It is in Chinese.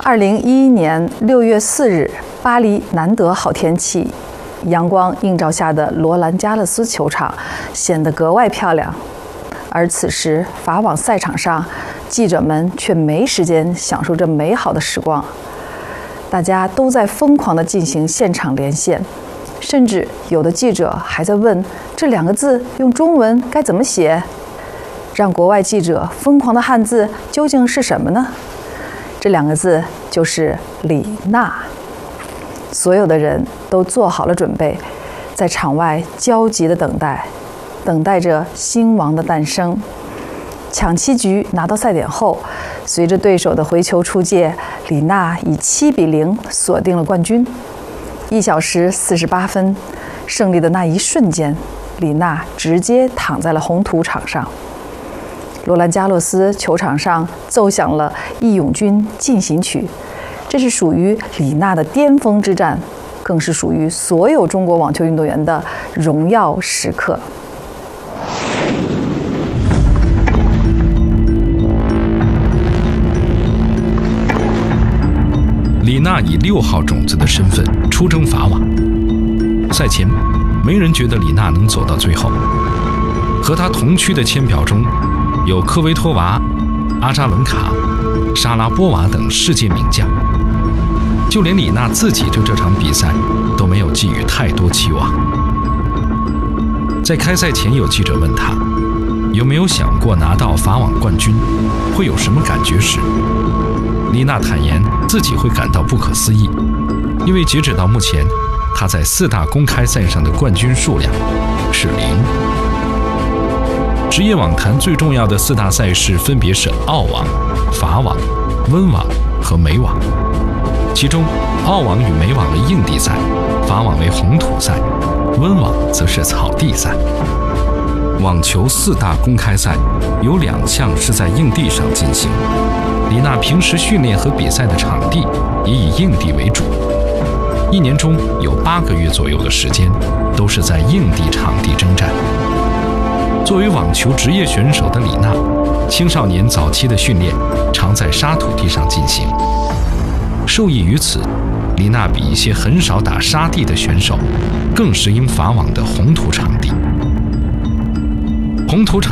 2011年6月4日，巴黎难得好天气，阳光映照下的罗兰加勒斯球场显得格外漂亮。而此时，法网赛场上，记者们却没时间享受这美好的时光。大家都在疯狂地进行现场连线，甚至有的记者还在问这2个字用中文该怎么写。让国外记者疯狂的汉字究竟是什么呢？这2个字就是李娜。所有的人都做好了准备，在场外焦急地等待着新王的诞生。抢七局拿到赛点后，随着对手的回球出界，李娜以7-0锁定了冠军。1小时48分，胜利的那一瞬间，李娜直接躺在了红土场上。罗兰加洛斯球场上奏响了《义勇军进行曲》，这是属于李娜的巅峰之战，更是属于所有中国网球运动员的荣耀时刻。 李娜以6号种子的身份出征法网。赛前，没人觉得李娜能走到最后。和她同区的签表中，有科维托娃、阿扎伦卡、莎拉波娃等世界名将。就连李娜自己对这场比赛都没有寄予太多期望。在开赛前，有记者问她有没有想过拿到法网冠军会有什么感觉时，李娜坦言自己会感到不可思议，因为截止到目前，她在4大公开赛上的冠军数量是0。职业网坛最重要的4大赛事分别是澳网、法网、温网和美网。其中，澳网与美网为硬地赛，法网为红土赛，温网则是草地赛。网球4大公开赛有2项是在硬地上进行。李娜平时训练和比赛的场地也以硬地为主，1年中有8个月左右的时间都是在硬地场地征战。作为网球职业选手的李娜，青少年早期的训练常在沙土地上进行。受益于此，李娜比一些很少打沙地的选手更适应法网的红土场地。红土场